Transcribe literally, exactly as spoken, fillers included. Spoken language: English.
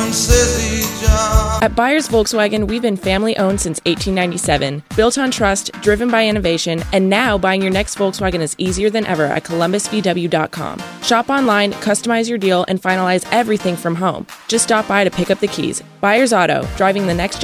woman says he just... At Byers Volkswagen, we've been family-owned since eighteen ninety-seven, built on trust, driven by innovation, and now buying your next Volkswagen is easier than ever at columbus v w dot com. Shop online, customize your deal, and finalize everything from home. Just stop by to pick up the keys. Byers Auto, driving the next